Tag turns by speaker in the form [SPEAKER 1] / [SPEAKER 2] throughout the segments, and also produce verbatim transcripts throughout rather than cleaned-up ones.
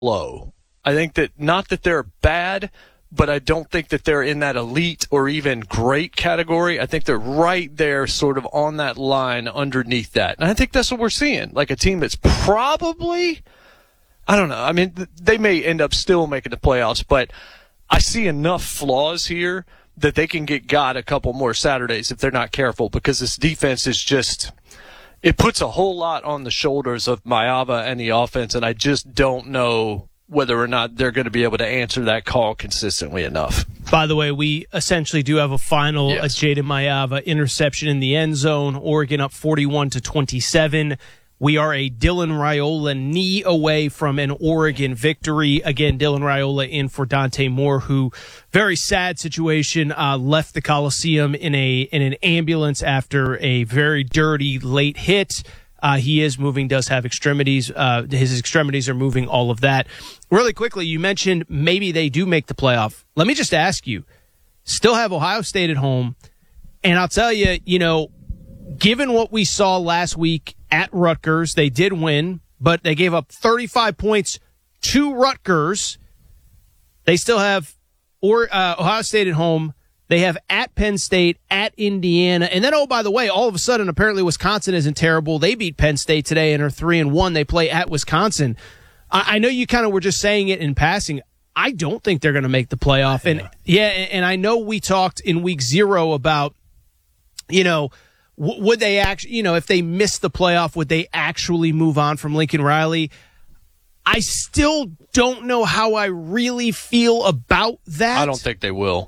[SPEAKER 1] low. I think that not that they're bad, but I don't think that they're in that elite or even great category. I think they're right there sort of on that line underneath that. And I think that's what we're seeing, like a team that's probably, I don't know, I mean, they may end up still making the playoffs, but I see enough flaws here that they can get got a couple more Saturdays if they're not careful, because this defense is just, it puts a whole lot on the shoulders of Maeva and the offense, and I just don't know whether or not they're going to be able to answer that call consistently enough.
[SPEAKER 2] By the way, we essentially do have a final, yes. A Jaden Maeva interception in the end zone. Oregon up forty-one to twenty-seven. We are a Dylan Raiola knee away from an Oregon victory. Again, Dylan Raiola in for Dante Moore, who, very sad situation, uh, left the Coliseum in a in an ambulance after a very dirty late hit. Uh, he is moving, does have extremities. Uh, his extremities are moving, all of that. Really quickly, you mentioned maybe they do make the playoff. Let me just ask you, still have Ohio State at home, and I'll tell you, you know, given what we saw last week at Rutgers, they did win, but they gave up thirty-five points to Rutgers. They still have or, uh, Ohio State at home. They have at Penn State, at Indiana, and then, oh, by the way, all of a sudden, apparently Wisconsin isn't terrible. They beat Penn State today and are three and one. They play at Wisconsin. I, I know you kind of were just saying it in passing. I don't think they're going to make the playoff. And yeah, and, and I know we talked in week zero about, you know, w- would they actually, you know, if they miss the playoff, would they actually move on from Lincoln Riley? I still don't know how I really feel about that.
[SPEAKER 1] I don't think they will.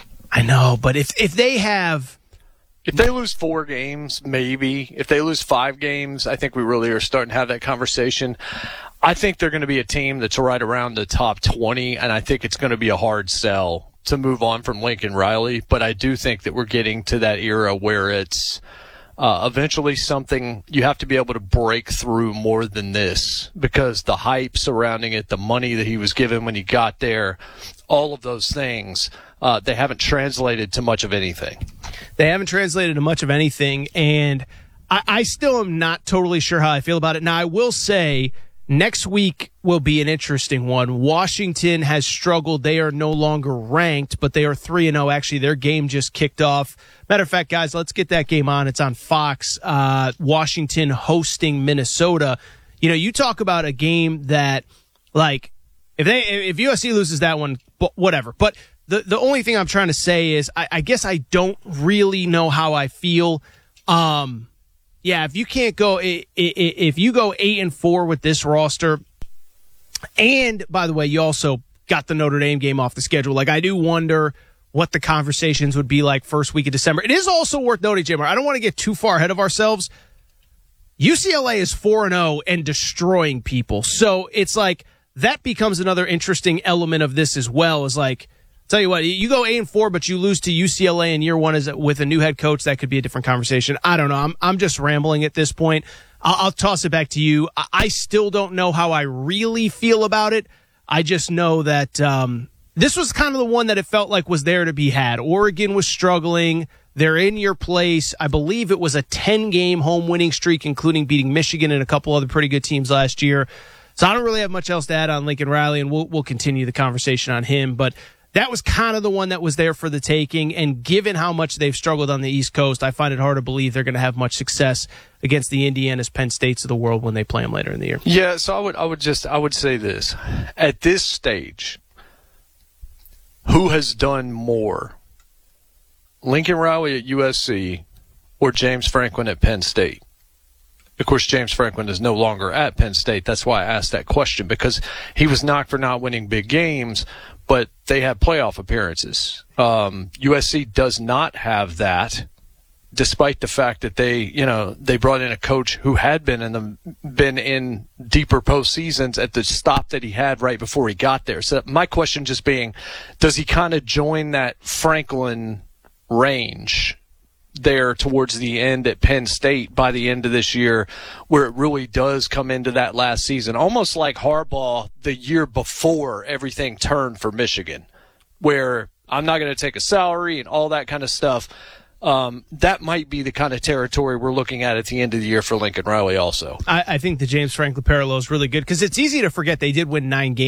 [SPEAKER 2] I know, but if if they have...
[SPEAKER 1] If they lose four games, maybe. If they lose five games, I think we really are starting to have that conversation. I think they're going to be a team that's right around the top twenty, and I think it's going to be a hard sell to move on from Lincoln Riley. But I do think that we're getting to that era where it's uh, eventually something you have to be able to break through more than this, because the hype surrounding it, the money that he was given when he got there, all of those things, uh, they haven't translated to much of anything.
[SPEAKER 2] They haven't translated to much of anything, and I, I still am not totally sure how I feel about it. Now, I will say next week will be an interesting one. Washington has struggled. They are no longer ranked, but they are three and oh. Actually, their game just kicked off. Matter of fact, guys, let's get that game on. It's on Fox. Uh, Washington hosting Minnesota. You know, you talk about a game that, like, if they if U S C loses that one, whatever. But the the only thing I'm trying to say is I, I guess I don't really know how I feel. Um, yeah, if you can't go if you go eight and four with this roster, and by the way, you also got the Notre Dame game off the schedule. Like, I do wonder what the conversations would be like first week of December. It is also worth noting, Jim, I don't want to get too far ahead of ourselves. U C L A is four and oh and destroying people. So it's like that becomes another interesting element of this as well. Is like, tell you what, you go eight and four, but you lose to U C L A in year one as with a new head coach. That could be a different conversation. I don't know. I'm I'm just rambling at this point. I'll, I'll toss it back to you. I, I still don't know how I really feel about it. I just know that um, this was kind of the one that it felt like was there to be had. Oregon was struggling. They're in your place. I believe it was a ten-game home winning streak, including beating Michigan and a couple other pretty good teams last year. So I don't really have much else to add on Lincoln Riley, and we'll we'll continue the conversation on him. But that was kind of the one that was there for the taking, and given how much they've struggled on the East Coast, I find it hard to believe they're going to have much success against the Indianas, Penn States of the world when they play them later in the year.
[SPEAKER 1] Yeah, so I would I would just I would say this. At this stage, who has done more? Lincoln Riley at U S C or James Franklin at Penn State? Of course, James Franklin is no longer at Penn State. That's why I asked that question, because he was knocked for not winning big games, but they had playoff appearances. Um, U S C does not have that, despite the fact that they, you know, they brought in a coach who had been in the been in deeper postseasons at the stop that he had right before he got there. So my question just being, does he kind of join that Franklin range there towards the end at Penn State by the end of this year, where it really does come into that last season, almost like Harbaugh the year before everything turned for Michigan, where I'm not going to take a salary and all that kind of stuff. Um, that might be the kind of territory we're looking at at the end of the year for Lincoln Riley also.
[SPEAKER 2] I, I think the James Franklin parallel is really good because it's easy to forget they did win nine games